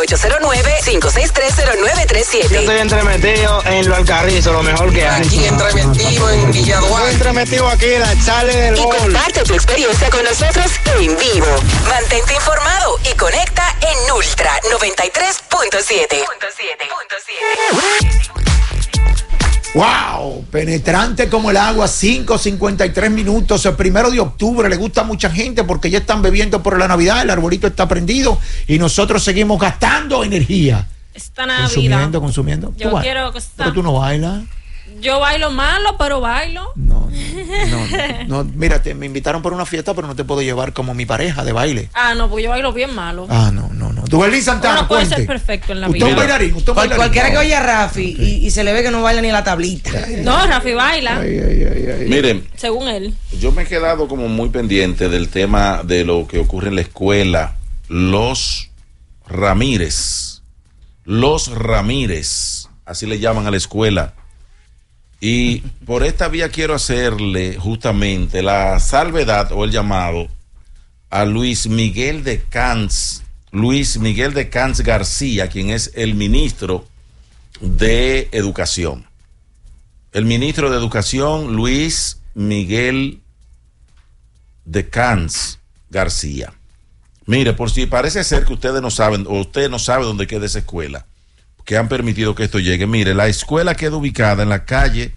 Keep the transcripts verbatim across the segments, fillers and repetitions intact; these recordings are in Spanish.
ocho cero nueve, cinco seis tres, cero nueve tres siete. Yo estoy entremetido en lo Alcarrizo, lo mejor que hay. Aquí entremetido en Villaduán. Estoy entremetido aquí en la Chale del Y Gol. comparte tu experiencia con nosotros en vivo. Mantente informado y conecta en Ultra noventa y tres punto siete. ¡Wow! Penetrante como el agua, cinco cincuenta y tres minutos. El primero de octubre le gusta a mucha gente porque ya están bebiendo por la Navidad, el arbolito está prendido y nosotros seguimos gastando energía. Esta Navidad. Consumiendo, consumiendo. Yo ¿Tú ba- quiero que está- Pero tú no bailas. Yo bailo malo, pero bailo. No, no, no, no. Mira, te- me invitaron por una fiesta, pero no te puedo llevar como mi pareja de baile. Ah, no, porque yo bailo bien malo. Ah, no, no, no. Duelín Santana, Uno puede cuente. ser perfecto en la Usted vida. es un bailarín, usted es un Cual- bailarín. cualquiera que No. oye a Rafi y, y se le ve que no baila ni la tablita. No, Rafi baila, Ay, ay, ay, ay. Miren, según él. yo me he quedado como muy pendiente del tema de lo que ocurre en la escuela. Los Ramírez, los Ramírez, así le llaman a la escuela. Y por esta vía quiero hacerle justamente la salvedad o el llamado a Luis Miguel de Camps, Luis Miguel de Camps García, quien es el ministro de Educación. El ministro de Educación, Luis Miguel de Camps García. Mire, por si parece ser que ustedes no saben, o usted no sabe dónde queda esa escuela, que han permitido que esto llegue. Mire, la escuela queda ubicada en la calle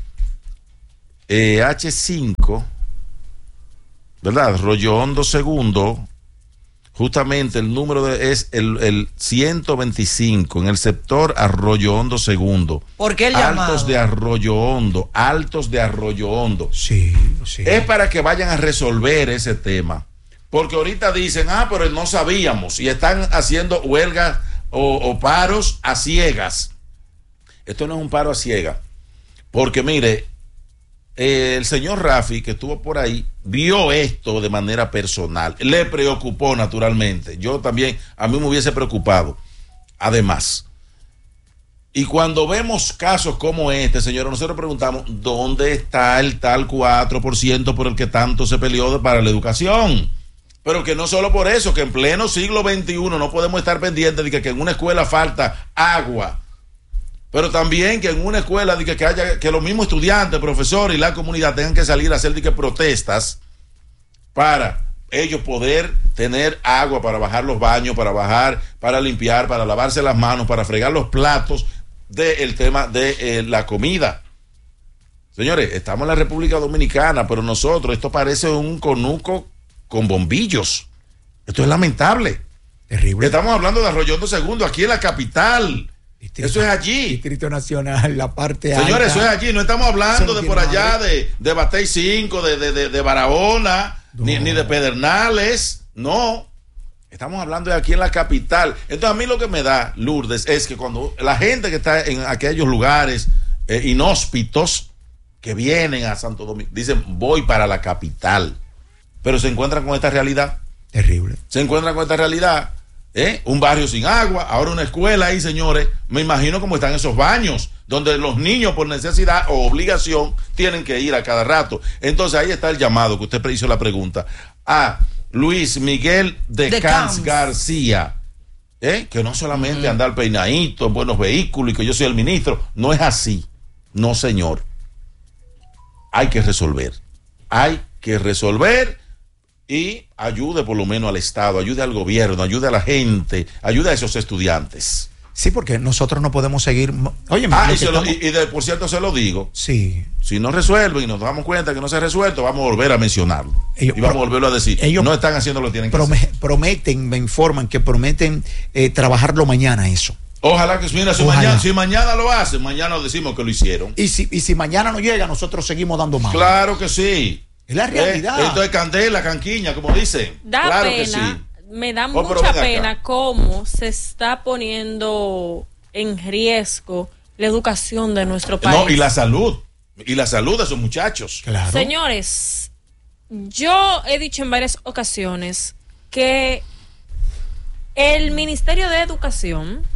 eh, hache cinco, ¿verdad? Arroyo Hondo Segundo. Justamente el número de, es el, el ciento veinticinco en el sector Arroyo Hondo Segundo. ¿Por qué el Altos llamado? de Arroyo Hondo, Altos de Arroyo Hondo. Sí, sí. Es para que vayan a resolver ese tema. Porque ahorita dicen, ah, pero no sabíamos. Y están haciendo huelgas o, o paros a ciegas. Esto no es un paro a ciegas. Porque mire, eh, el señor Rafi, que estuvo por ahí, vio esto de manera personal. Le preocupó naturalmente. Yo también, a mí me hubiese preocupado. Además. Y cuando vemos casos como este, señores, nosotros preguntamos, ¿dónde está el tal cuatro por ciento por el que tanto se peleó para la educación? Pero que no solo por eso, que en pleno siglo veintiuno no podemos estar pendientes de que, que en una escuela falta agua, pero también que en una escuela de que, que haya que los mismos estudiantes, profesores y la comunidad tengan que salir a hacer de que protestas para ellos poder tener agua para bajar los baños, para bajar, para limpiar, para lavarse las manos, para fregar los platos del tema de eh, la comida. Señores, estamos en la República Dominicana, pero nosotros, esto parece un conuco con bombillos. Esto es lamentable. Terrible. Estamos hablando de Arroyo Hondo Segundo, aquí en la capital. Distrito, Eso es allí. Distrito Nacional, la parte alta. Señores, eso es allí. No estamos hablando Eso no de por tiene allá, madre. de, de Batey cinco, de, de, de, de Barahona, No. ni, ni de Pedernales. No. Estamos hablando de aquí en la capital. Entonces, a mí lo que me da, Lourdes, es que cuando la gente que está en aquellos lugares eh, inhóspitos, que vienen a Santo Domingo, dicen, voy para la capital. Pero se encuentran con esta realidad. Terrible. Se encuentran con esta realidad. ¿eh? Un barrio sin agua, ahora una escuela ahí, señores. Me imagino cómo están esos baños, donde los niños por necesidad o obligación tienen que ir a cada rato. Entonces ahí está el llamado que usted hizo la pregunta a Luis Miguel de, De Camps Camps. García. ¿eh? Que no solamente andar peinadito en buenos vehículos y que yo soy el ministro. No es así. No, señor. Hay que resolver. Hay que resolver. Y ayude por lo menos al Estado, ayude al gobierno, ayude a la gente, ayude a esos estudiantes. Sí, porque nosotros no podemos seguir. Oye, Ah, lo y, que se lo- estamos- y- y de, por cierto se lo digo, sí. si no resuelven y nos damos cuenta que no se ha resuelto, vamos a volver a mencionarlo. Ellos y vamos pro- a volverlo a decir. ellos no están haciendo lo que tienen que Prome- hacer. prometen, me informan que prometen eh, trabajarlo mañana eso. Ojalá que mira, si Ojalá. mañana, si mañana lo hacen, mañana decimos que lo hicieron. Y si, y si mañana no llega, nosotros seguimos dando más. Claro que sí. Es la realidad. Eh, esto es candela, canquiña, como dicen. Da claro que pena, sí. me da Oh, pero mucha ven acá. pena cómo se está poniendo en riesgo la educación de nuestro país. No, y la salud. Y la salud de esos muchachos. Claro. Señores, yo he dicho en varias ocasiones que el Ministerio de Educación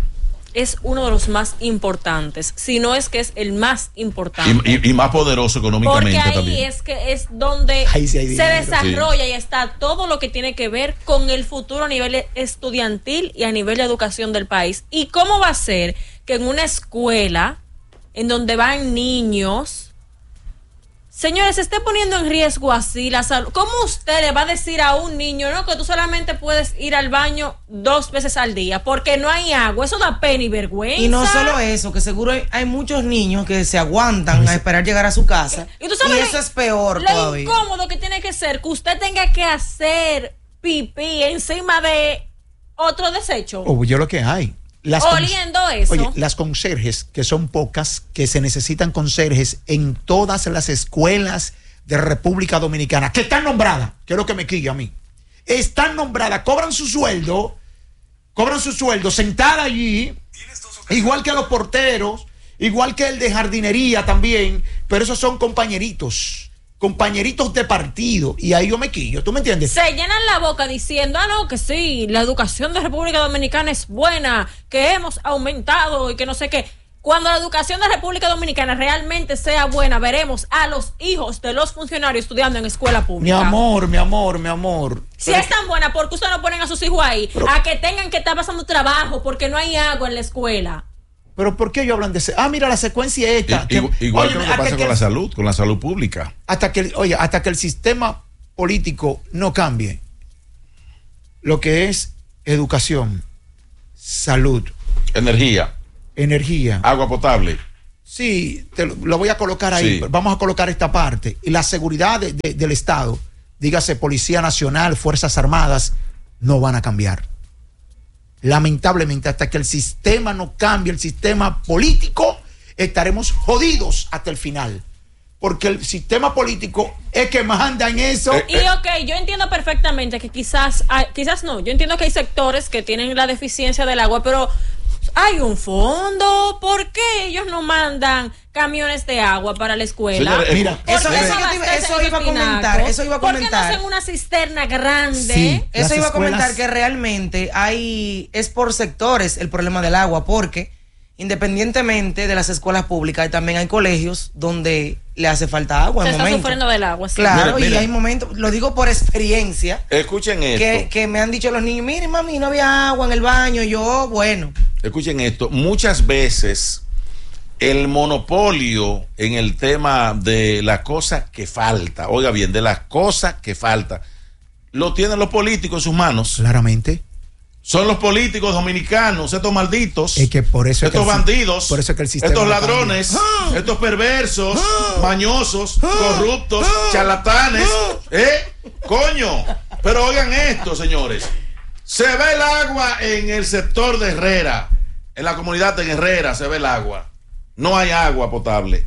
es uno de los más importantes, si no es que es el más importante. Y, y, y más poderoso económicamente. Porque ahí también. es que es donde Ahí sí hay se dinero. desarrolla y está todo lo que tiene que ver con el futuro a nivel estudiantil y a nivel de educación del país. ¿Y cómo va a ser que en una escuela en donde van niños, señores, se esté poniendo en riesgo así la salud? ¿Cómo usted le va a decir a un niño, no, que tú solamente puedes ir al baño dos veces al día porque no hay agua? Eso da pena y vergüenza. Y no solo eso, que seguro hay, hay muchos niños que se aguantan a esperar llegar a su casa. Y, tú sabes y eso es peor lo todavía. incómodo que tiene que ser que usted tenga que hacer pipí encima de otro desecho. Oh, yo lo que hay. Las cons- Oliendo eso. Oye, las conserjes, que son pocas, que se necesitan conserjes en todas las escuelas de República Dominicana, que están nombradas, que es lo que me quilla a mí. Están nombradas, cobran su sueldo, cobran su sueldo, sentada allí, igual que a los porteros, igual que el de jardinería también, pero esos son compañeritos. compañeritos de partido, y ahí yo me quillo, ¿tú me entiendes? Se llenan la boca diciendo, ah, no, que sí, la educación de República Dominicana es buena, que hemos aumentado y que no sé qué. Cuando la educación de República Dominicana realmente sea buena, veremos a los hijos de los funcionarios estudiando en escuela pública. Mi amor, mi amor, mi amor. Si Pero es tan buena, ¿por qué ustedes no ponen a sus hijos ahí? Pero, a que tengan que estar pasando trabajo porque no hay agua en la escuela. Pero ¿por qué ellos hablan de ese? Ah, mira, la secuencia esta. I- que, igual igual oye, que lo que hasta pasa que con el- la salud, con la salud pública. Hasta que, oye, hasta que el sistema político no cambie, lo que es educación, salud, Energía, energía. agua potable. Sí, te lo, lo voy a colocar ahí. Sí. Vamos a colocar esta parte. Y la seguridad de- de- del Estado, dígase Policía Nacional, Fuerzas Armadas, no van a cambiar. Lamentablemente, hasta que el sistema no cambie, el sistema político, estaremos jodidos hasta el final. Porque el sistema político es que manda en eso. Eh, Y ok, yo entiendo perfectamente que quizás, hay- quizás no, yo entiendo que hay sectores que tienen la deficiencia del agua, pero hay un fondo. ¿Por qué ellos no mandan camiones de agua para la escuela? Señores, Mira, ¿Por Eso, qué eso no yo te iba- abastecen eso los iba a comentar, tinacos? eso iba a ¿Por qué no comentar. hacen una cisterna grande? Sí. Eso Las iba a comentar escuelas- que realmente hay, es por sectores el problema del agua, porque independientemente de las escuelas públicas, también hay colegios donde le hace falta agua Se en está momentos. sufriendo del agua. Sí. Claro, Mira, y mira. hay momentos, lo digo por experiencia, Escuchen esto. que, que me han dicho los niños, miren mami, no había agua en el baño, yo, bueno. Escuchen esto. Muchas veces el monopolio en el tema de la cosa que falta, oiga bien, de las cosas que falta, lo tienen los políticos en sus manos. Claramente. Son los políticos dominicanos, estos malditos, Es que por eso es que estos el si- bandidos, por eso es que el sistema estos no cambia. ladrones, estos perversos, mañosos, corruptos, charlatanes, ¿eh? Coño, pero oigan esto, señores. Se ve el agua en el sector de Herrera, en la comunidad de Herrera se ve el agua. No hay agua potable.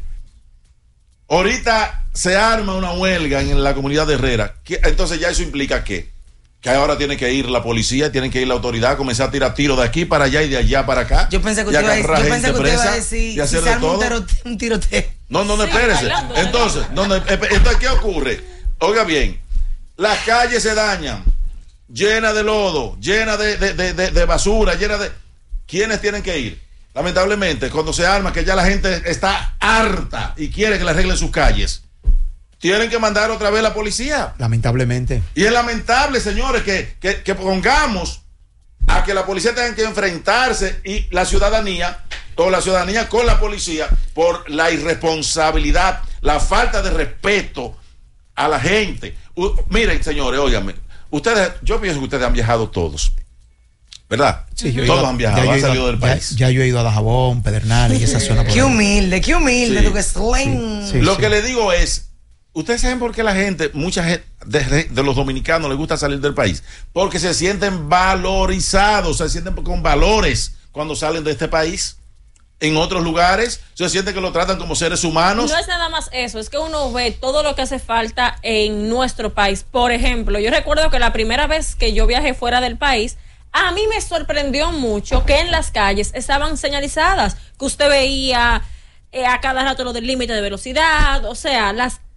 Ahorita se arma una huelga en la comunidad de Herrera. ¿Qué? Entonces ya eso implica ¿qué? Que ahora tiene que ir la policía, tiene que ir la autoridad, comenzar a tirar tiros de aquí para allá y de allá para acá. Yo pensé que y usted iba a decir, agarrar yo pensé gente que usted iba a presa decir, y si hacer se de arma un, todo. tiro- un tiroteo. No, no, no, Sí, espérese. bailando, Entonces, ¿dónde, entonces, ¿qué ocurre? Oiga bien, las calles se dañan, llenas de lodo, llenas de, de, de, de, de basura, llenas de... ¿Quiénes tienen que ir? Lamentablemente, cuando se arma, que ya la gente está harta y quiere que le arreglen sus calles, tienen que mandar otra vez la policía. Lamentablemente. Y es lamentable, señores, que, que, que pongamos a que la policía tenga que enfrentarse y la ciudadanía, o la ciudadanía con la policía, por la irresponsabilidad, la falta de respeto a la gente. U- miren, señores, óigame, ustedes, yo pienso que ustedes han viajado todos, ¿verdad? Sí, yo he todos ido- han viajado, ya yo han he ido- salido del ya- país. Ya, yo he ido a Dajabón, Pedernales y esa zona. por Qué ahí. humilde, qué humilde, Sí. tú que slang. Sí. Lo que le digo es, ustedes saben por qué la gente, mucha gente de, de los dominicanos les gusta salir del país, porque se sienten valorizados, se sienten con valores cuando salen de este país. En otros lugares se siente que lo tratan como seres humanos. No es nada más eso, es que uno ve todo lo que hace falta en nuestro país. Por ejemplo, yo recuerdo que la primera vez que yo viajé fuera del país, a mí me sorprendió mucho que en las calles estaban señalizadas, que usted veía eh, a cada rato lo del límite de velocidad, o sea, las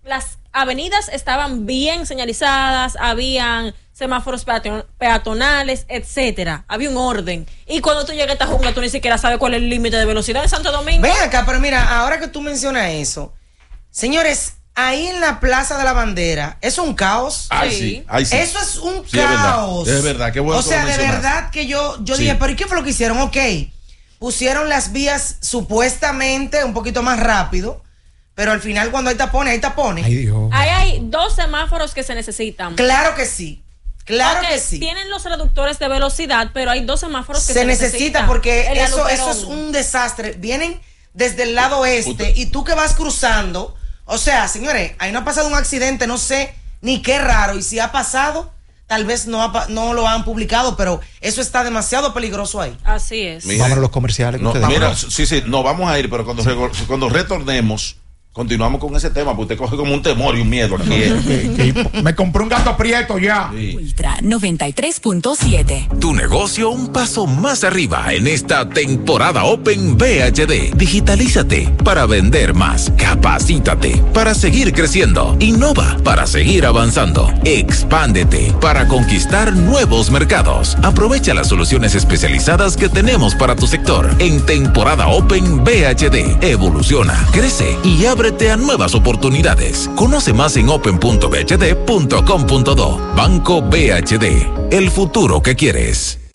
las avenidas estaban bien señalizadas, habían semáforos peaton- peatonales, etcétera. Había un orden. Y cuando tú llegas a esta jungla, tú ni siquiera sabes cuál es el límite de velocidad de Santo Domingo. Ven acá, pero mira, ahora que tú mencionas eso, señores, ahí en la Plaza de la Bandera, es un caos. Ay, Sí. sí. Ay, sí. Eso es un Sí, es verdad. caos. Es verdad, qué bueno O que sea, lo de mencionaste. verdad que yo, yo Sí. dije, pero ¿y qué fue lo que hicieron? Ok, pusieron las vías supuestamente un poquito más rápido, pero al final cuando hay tapones, hay tapones. Ay, Dios. Ahí hay dos semáforos que se necesitan. Claro que sí. Claro Ok, que sí. tienen los reductores de velocidad, pero hay dos semáforos que Se, se, necesita necesitan. porque El eso, aluperón. eso es un desastre. Vienen desde el lado este Usted- y tú que vas cruzando, o sea, señores, ahí no ha pasado un accidente, no sé ni qué raro, y si ha pasado, tal vez no, ha pa- no lo han publicado, pero eso está demasiado peligroso ahí. Así es. Mire, Vámonos a los comerciales. que No, ustedes mira, hablan. sí, sí, no vamos a ir, pero cuando, rego- cuando retornemos, continuamos con ese tema, porque usted coge como un temor y un miedo aquí. ¿eh? Que- que me compré un gato prieto ya. Sí. Ultra noventa y tres punto siete. Tu negocio un paso más arriba en esta temporada Open V H D. Digitalízate para vender más. Capacítate para seguir creciendo. Innova para seguir avanzando. Expándete para conquistar nuevos mercados. Aprovecha las soluciones especializadas que tenemos para tu sector en temporada Open V H D. Evoluciona, crece y ábrete a nuevas oportunidades. Conoce más en open punto v h d punto com punto do. Banco V H D, el futuro que quieres.